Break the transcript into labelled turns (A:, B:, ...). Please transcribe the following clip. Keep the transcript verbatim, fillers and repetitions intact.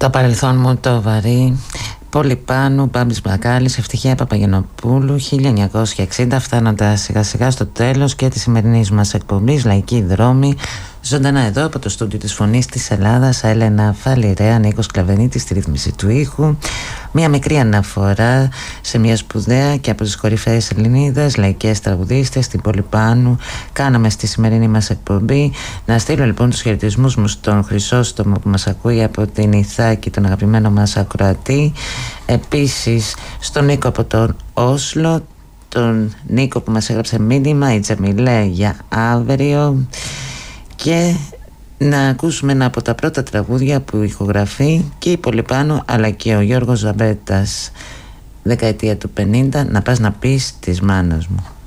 A: Το παρελθόν μου το βαρύ. Πολυπάνου, Μπάμπης Μπακάλης, Ευτυχία Παπαγενοπούλου, χίλια εννιακόσια εξήντα, φτάνοντας σιγά σιγά στο τέλος και της σημερινής μας εκπομπής Λαϊκή Δρόμη. Ζωντανά εδώ από το στούντιο της Φωνής της Ελλάδας, Έλενα Φαλιρέα, Νίκος Κλαβενίτη στη ρύθμιση του ήχου. Μια μικρή αναφορά σε μια σπουδαία και από τις κορυφαίες Ελληνίδες λαϊκές τραγουδίστες, την Πολυπάνου, κάναμε στη σημερινή μας εκπομπή. Να στείλω λοιπόν τους χαιρετισμούς μου στον Χρυσόστομο που μας ακούει από την Ιθάκη, τον αγαπημένο μας ακροατή. Επίσης στον Νίκο από τον Όσλο, τον Νίκο που μας έγραψε μήνυμα, η Τζαμιλέ για αύριο. Και να ακούσουμε ένα από τα πρώτα τραγούδια που ηχογραφεί και η Πολυπάνου αλλά και ο Γιώργος Ζαμπέτας, δεκαετία του πενήντα, να πας να πεις της μάνας μου.